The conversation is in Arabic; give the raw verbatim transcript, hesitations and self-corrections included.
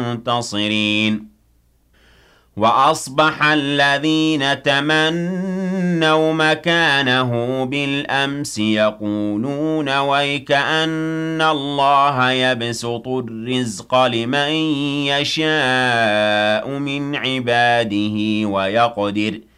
منتصرين وأصبح الذين تمنوا مكانه بالأمس يقولون ويكأن الله يبسط الرزق لمن يشاء من عباده ويقدر